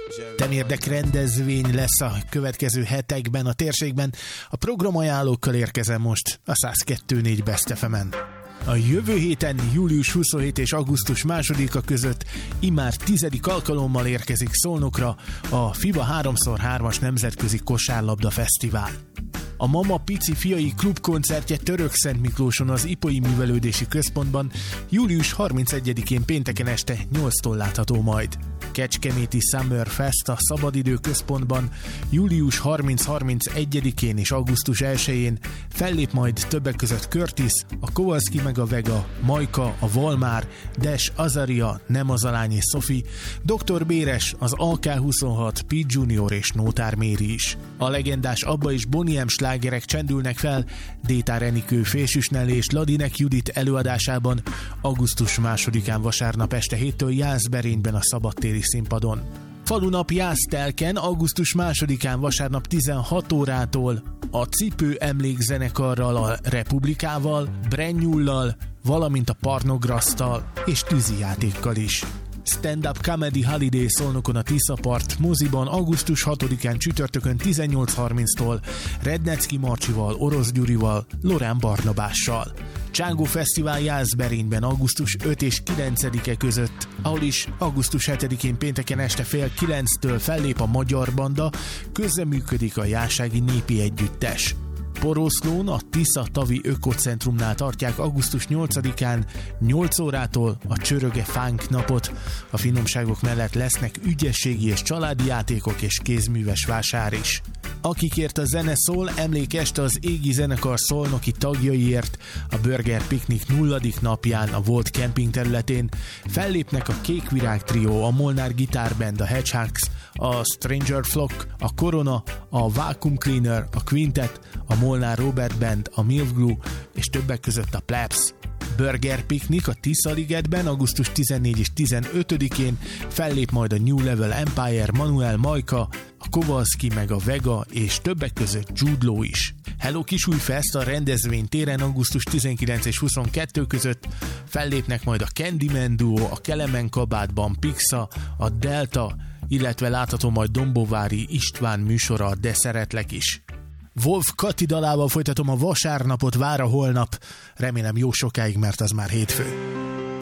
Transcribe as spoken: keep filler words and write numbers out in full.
Temérdek rendezvény lesz a következő hetekben a térségben. A programajánlókkal érkezem most a száz kettő pont négy Best ef emen. A jövő héten július huszonhetedike és augusztus másodika között immár tizedik alkalommal érkezik Szolnokra a FIBA három szor hármas Nemzetközi Kosárlabda Fesztivál. A Mama Pici Fiai Klub koncertje Törökszent Miklóson az Ipoly Művelődési Központban július harmincegyedikén pénteken este nyolctól látható majd. Kecskeméti Summer Fest a Szabadidő Központban július harminc-harmincegyedikén és augusztus elsején fellép majd többek között Curtis, a Kowalski meg a Vega, Majka, a Volmár, Des, Azaria, Nem az a lány és Sophie, doktor Béres, az á ká huszonhat, Pete Junior és Nótár Méri is. A legendás Abba és Bonnie M slágerek csendülnek fel Détár Enikő Fésűsnell és Ladinek Judit előadásában augusztus másodikán vasárnap este héttől Jászberényben a szabadtéri színpadon. Falunap Jásztelken augusztus másodikán vasárnap tizenhat órától a Cipő emlékzenekarral, a Republikával, Brennyullal, valamint a Parnograsztal és tűzijátékkal is. Stand-up Comedy Holiday Szolnokon a Tiszapart moziban augusztus hatodikán csütörtökön tizennyolc harminctól Rednecki Marcsival, Orosz Gyurival, Lorán Barnabással. Csángó Fesztivál Jászberényben augusztus ötödike és kilencedike között, ahol is augusztus hetedikén pénteken este fél kilenctől fellép a Magyar Banda, közreműködik a Jásági Népi Együttes. Poroszlón a Tisza Tavi Ökocentrumnál tartják augusztus nyolcadikán nyolc órától a Csöröge Funk napot. A finomságok mellett lesznek ügyességi és családi játékok és kézműves vásár is. Akikért a zene szól, emlékeste az Égi Zenekar szolnoki tagjaiért a Burger Picnic nulladik napján a volt kemping területén fellépnek a Kékvirág Trio, a Molnár Guitar Band, a Hedgehogs, a Stranger Flock, a Corona, a Vacuum Cleaner, a Quintet, a Molnár Robert Band, a Milk Glue és többek között a Plebs. Burger Picnic a Tiszaligetben augusztus tizennégyedikén és tizenötödikén fellép majd a New Level Empire, Manuel Majka, a Kowalski meg a Vega és többek között Jude Law is. Hello Kisújfest a rendezvény téren augusztus tizenkilencedike és huszonkettedike között fellépnek majd a Candyman Duo, a Kelemen kabátban Pixa, a Delta, illetve látható majd Dombovári István műsora, De szeretlek is. Wolf Kati dalával folytatom a vasárnapot, vár a holnap, remélem jó sokáig, mert az már hétfő.